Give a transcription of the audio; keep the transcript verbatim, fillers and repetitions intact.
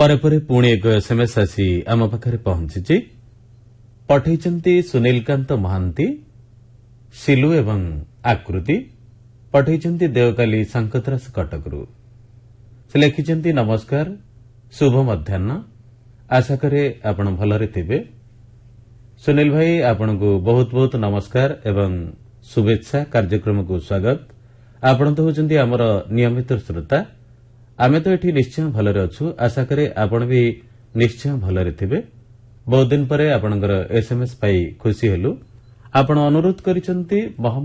ପରେ ପରେ ପୁଣି ଏକ ଏସ୍ଏମ୍ଏସ୍ ଆସି ଆମ ପାଖରେ ପହଞ୍ଚିଛି। ପଠାଇଛନ୍ତି ସୁନୀଲକାନ୍ତ ମହାନ୍ତି, ସିଲୁ ଏବଂ ଆକୃତି। ପଠାଇଛନ୍ତି ଦେଓକାଲି ସାଙ୍କତରାସ କଟକରୁ। ସେ ଲେଖିଛନ୍ତି, ନମସ୍କାର, ଶୁଭ ମଧ୍ୟାହ୍ନ। ଆଶା କରେ ଆପଣ ଭଲରେ ଥିବେ। ସୁନୀଲ ଭାଇ, ଆପଣଙ୍କୁ ବହୁତ ବହୁତ ନମସ୍କାର ଏବଂ शुभेच्छा। कार्यक्रम को स्वागत। आपण तो होचंती हमर नियमित श्रोता। आमे तो एठी निश्चय भलरे अछु। आशा करे आपण भी निश्चय भलरे थिबे। बहुत दिन परे आपणकर एसएमएस पाई खुशी हेलु। आपण अनुरोध करिसंती